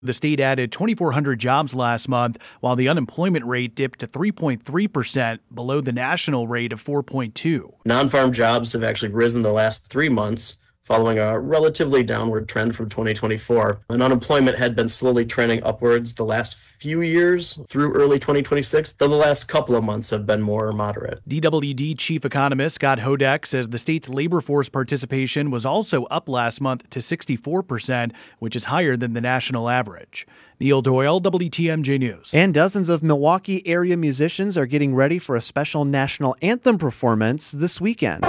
The state added 2,400 jobs last month, while the unemployment rate dipped to 3.3%, below the national rate of 4.2%. Non-farm jobs have actually risen the last 3 months, following a relatively downward trend from 2024. And unemployment had been slowly trending upwards the last few years through early 2026, though the last couple of months have been more moderate. DWD chief economist Scott Hodak says the state's labor force participation was also up last month to 64%, which is higher than the national average. Neil Doyle, WTMJ News. And dozens of Milwaukee area musicians are getting ready for a special national anthem performance this weekend.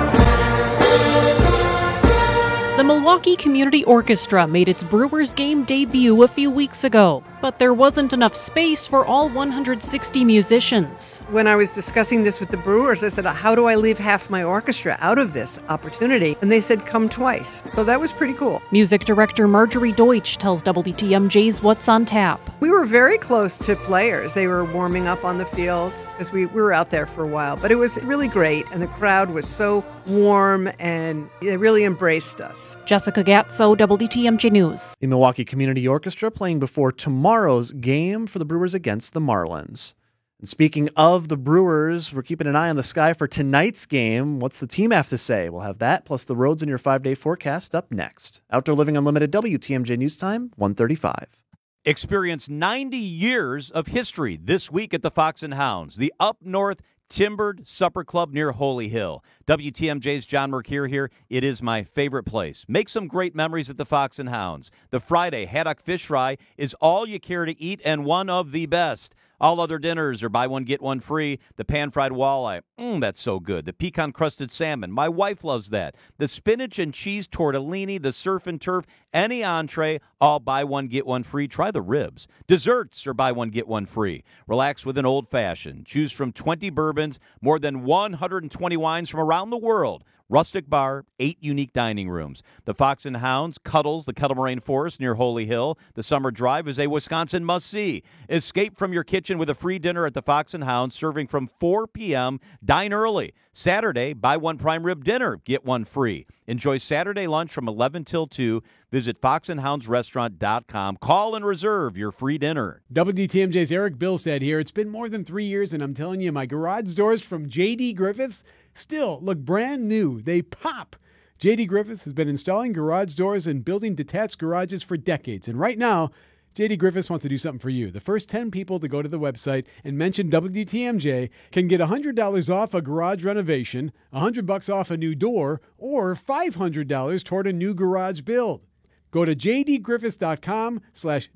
The Milwaukee Community Orchestra made its Brewers game debut a few weeks ago, but there wasn't enough space for all 160 musicians. When I was discussing this with the Brewers, I said, how do I leave half my orchestra out of this opportunity? And they said, come twice. So that was pretty cool. Music director Marjorie Deutsch tells WTMJ's What's on Tap. We were very close to players. They were warming up on the field because we were out there for a while. But it was really great, and the crowd was so warm, and they really embraced us. Jessica Gatso, WTMJ News. The Milwaukee Community Orchestra playing before tomorrow's game for the Brewers against the Marlins. And speaking of the Brewers, we're keeping an eye on the sky for tonight's game. What's the team have to say? We'll have that, plus the roads in your 5-day forecast up next. Outdoor Living Unlimited, WTMJ News Time, 1:35. Experience 90 years of history this week at the Fox and Hounds, the Up North Timbered Supper Club near Holy Hill. WTMJ's John Mercure here. It is my favorite place. Make some great memories at the Fox and Hounds. The Friday haddock fish fry is all you care to eat and one of the best. All other dinners are buy one, get one free. The pan-fried walleye, that's so good. The pecan-crusted salmon, my wife loves that. The spinach and cheese tortellini, the surf and turf, any entree, all buy one, get one free. Try the ribs. Desserts are buy one, get one free. Relax with an old-fashioned. Choose from 20 bourbons, more than 120 wines from around the world. Rustic bar, 8 unique dining rooms. The Fox and Hounds, Cuddles, the Kettle Moraine Forest near Holy Hill. The Summer Drive is a Wisconsin must-see. Escape from your kitchen with a free dinner at the Fox and Hounds, serving from 4 p.m. Dine early. Saturday, buy one prime rib dinner, get one free. Enjoy Saturday lunch from 11 till 2. Visit foxandhoundsrestaurant.com. Call and reserve your free dinner. WTMJ's Eric Billstead here. It's been more than 3 years, and I'm telling you, my garage doors from J.D. Griffiths still look brand new. They pop. J.D. Griffiths has been installing garage doors and building detached garages for decades. And right now, J.D. Griffiths wants to do something for you. The first 10 people to go to the website and mention WTMJ can get $100 off a garage renovation, $100 off a new door, or $500 toward a new garage build. Go to jdgriffiths.com/WTMJ